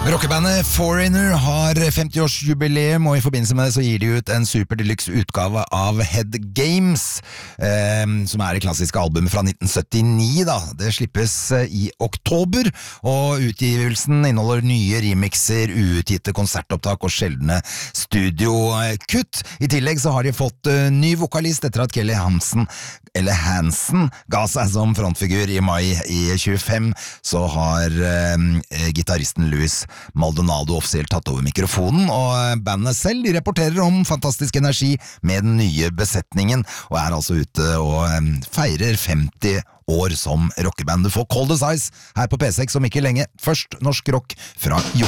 Rockebandet Foreigner har 50-årsjubileum, og i forbindelse med det så gir de ut en super deluxe utgave av Head Games, som er det klassiske albumet fra 1979 da. Det slippes i oktober, og utgivelsen inneholder nye remixer, uutgitte konsertopptak og sjeldne studiokutt. I tillegg så har de fått ny vokalist etter at Kelly Hansen ga seg som frontfigur i mai i 25, så har gitaristen Luis Maldonado offisielt tatt over mikrofonen, og bandet selv de rapporterer om fantastisk energi med den nye besetningen, og er altså ute og feirer 50 år som rockeband. Du får Cold as Ice her på P6 om ikke lenge. Først norsk rock fra